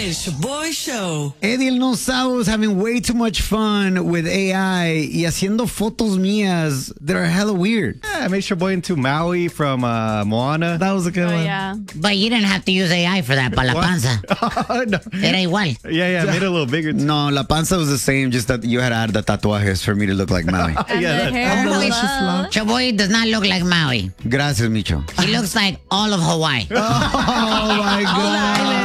Mitch Boy Show. Eddie el No Sabo is having way too much fun with AI y haciendo fotos mías that are hella weird. Yeah, I made sure boy into Maui from Moana. That was a good one. Yeah. But you didn't have to use AI for that, para la panza. No. Era igual. Yeah, I made it a little bigger. No, La Panza was the same, just that you had to add the tatuajes for me to look like Maui. Yeah, Hello. Chaboy does not look like Maui. Gracias, Micho. He looks like all of Hawaii. Oh, my God.